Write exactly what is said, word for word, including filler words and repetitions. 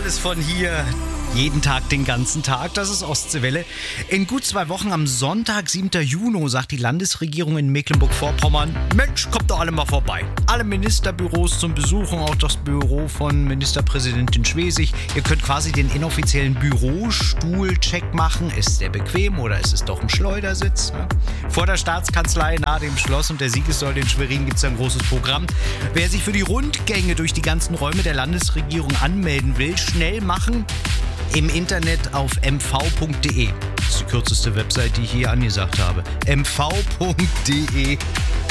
Alles von hier. Jeden Tag, den ganzen Tag, das ist Ostseewelle. In gut zwei Wochen am Sonntag, siebten Juni, sagt die Landesregierung in Mecklenburg-Vorpommern: Mensch, kommt doch alle mal vorbei. Alle Ministerbüros zum Besuchen, auch das Büro von Ministerpräsidentin Schwesig. Ihr könnt quasi den inoffiziellen Bürostuhl-Check machen. Ist der bequem oder ist es doch ein Schleudersitz? Ne? Vor der Staatskanzlei nahe dem Schloss und der Siegessäule in Schwerin gibt es ein großes Programm. Wer sich für die Rundgänge durch die ganzen Räume der Landesregierung anmelden will, schnell machen. Im Internet auf m v punkt d e. Das ist die kürzeste Website, die ich je angesagt habe. m v punkt d e.